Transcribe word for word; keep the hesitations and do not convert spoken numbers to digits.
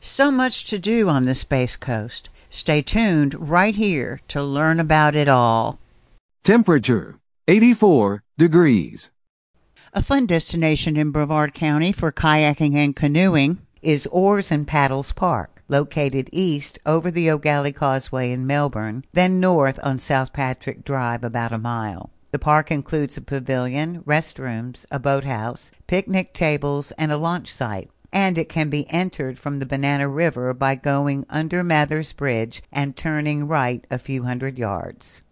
So much to do on the Space Coast. Stay tuned right here to learn about it all. Temperature, eighty-four degrees. A fun destination in Brevard County for kayaking and canoeing is Oars and Paddles Park, located east over the O'Galley Causeway in Melbourne, then north on South Patrick Drive about a mile. The park includes a pavilion, restrooms, a boathouse, picnic tables, and a launch site, and it can be entered from the Banana River by going under Mathers Bridge and turning right a few hundred yards.